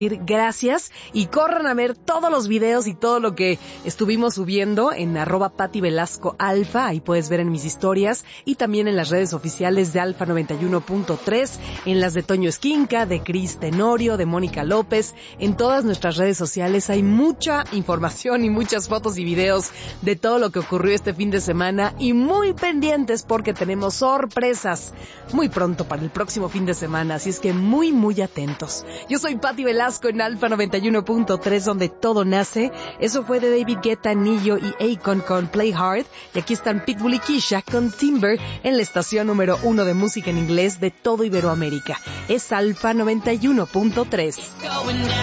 Gracias y corran a ver todos los videos y todo lo que estuvimos subiendo en @PatiVelascoAlfa. Ahí puedes ver en mis historias y también en las redes oficiales de Alfa 91.3, en las de Toño Esquinca, de Cris Tenorio, de Mónica López. En todas nuestras redes sociales hay mucha información y muchas fotos y videos de todo lo que ocurrió este fin de semana, y muy pendientes porque tenemos sorpresas muy pronto para el próximo fin de semana, así es que muy atentos. Yo soy Pati Velasco en Alfa 91.3, donde todo nace. Eso fue de David Guetta, Nillo y Akon con Play Hard. Y aquí están Pitbull y Kesha con Timber en la estación número 1 de música en inglés de todo Iberoamérica. Es Alfa 91.3.